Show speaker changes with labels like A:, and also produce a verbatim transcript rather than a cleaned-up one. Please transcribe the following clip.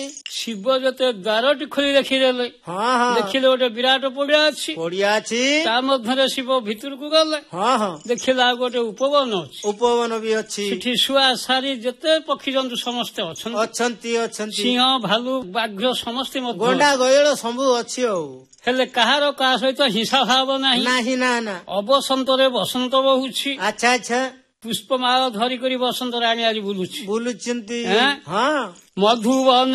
A: ଶିବ ଯେତେ ଦ୍ୱାରଟି ଖୋଲି ଦେଖିଦେଲେ
B: ହଁ ହଁ
A: ଦେଖିଲେ ଗୋଟେ ବିରାଟ ପଡିଆ ଅଛି
B: ପଡିଆ ଅଛି
A: ତା ମଧ୍ୟରେ ଶିବ ଭିତରକୁ ଗଲେ
B: ହଁ ହଁ
A: ଦେଖିଲେ ଆଉ ଗୋଟେ ଉପବନ ଅଛି
B: ଉପବନ ବି ଅଛି
A: ସେଠି ଶୁଆ ସାରି ଯେତେ ପକ୍ଷୀ ଜନ୍ତୁ ସମସ୍ତେ ଅଛନ୍ତି
B: ଅଛନ୍ତି ଅଛନ୍ତି
A: ସିଂହ ଭାଲୁ ବାଘ୍ର ସମସ୍ତେ ମଧ୍ୟ
B: ଗଣ୍ଡା ଗୟଳ ସବୁ ଅଛି ଆଉ
A: ହେଲେ କାହାର କାହା ସହିତ ହିଂସା ଭାବ ନାହିଁ
B: ନାହିଁ ନା ନା
A: ଅବସନ୍ତରେ ବସନ୍ତ ବହୁଛି
B: ଆଚ୍ଛା ଆଚ୍ଛା
A: ପୁଷ୍ପମାଳ ଧରିକରି ବସନ୍ତ ରାଣୀ ଆଜି ବୁଲୁଛି
B: ବୁଲୁଛନ୍ତି
A: ଏଁ?
B: ହଁ
A: ମଧୁବନ